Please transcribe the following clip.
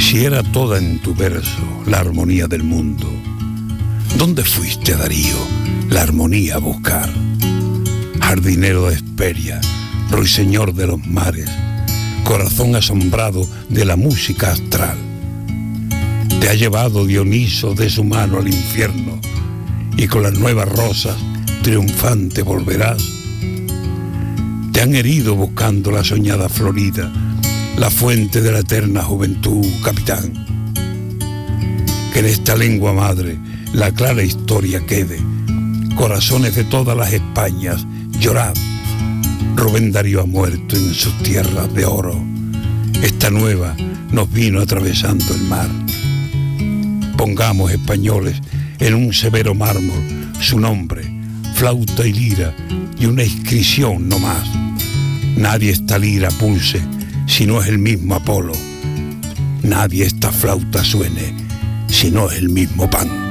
Si era toda en tu verso la armonía del mundo, ¿dónde fuiste, Darío, la armonía a buscar? Jardinero de Hesperia, ruiseñor de los mares, corazón asombrado de la música astral. Te ha llevado Dioniso de su mano al infierno, y con las nuevas rosas triunfante volverás. Te han herido buscando la soñada Florida, la fuente de la eterna juventud, capitán. Que en esta lengua madre la clara historia quede. Corazones de todas las Españas, llorad. Rubén Darío ha muerto en sus tierras de oro. Esta nueva nos vino atravesando el mar. Pongamos, españoles, en un severo mármol su nombre, flauta y lira, y una inscripción no más. Nadie esta lira pulse si no es el mismo Apolo. Nadie esta flauta suene si no es el mismo Pan.